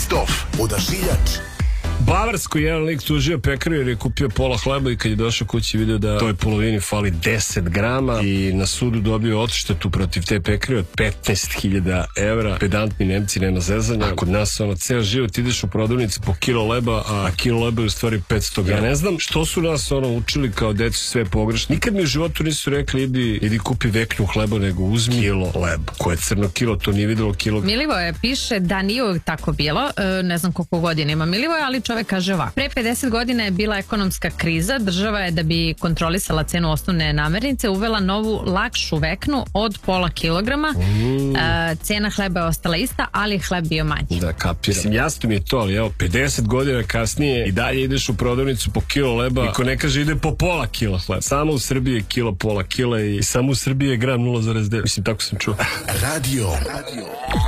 Best-of, Odašiljač. Bavarsko jedan lik tužio pekaru jer je kupio pola hleba i kad je došao kući vidio da toj polovini fali 10 grama i na sudu dobio odštetu protiv te pekare od 15.000 evra. Pedantni Nemci, nema zezanja. A kod nas ceo život ideš u prodavnicu po kilo leba, a kilo leba je u stvari 500 grama. Ja ne znam što su nas učili kao decu sve pogrešno. Nikad mi u životu nisu rekli idi kupi veknu hleba, nego uzmi kilo leba. Koje je crno kilo, to nije videlo kilo. Milivoje piše da nije uvijek tako bilo, ne znam koliko godina ima Milivoje, ali čovek kaže ovako. Pre 50 godina je bila ekonomska kriza, država je da bi kontrolisala cenu osnovne namirnice uvela novu lakšu veknu od pola kilograma. Cena hleba je ostala ista, ali hleb bio manji. Da, kapiram. Mislim, jasno mi je to, ali evo, 50 godina kasnije i dalje ideš u prodavnicu po kilo leba, niko ne kaže ide po pola kila hleba. Samo u Srbiji je kilo, pola kila i samo u Srbiji je gram 0,9. Mislim, tako sam čuo. Radio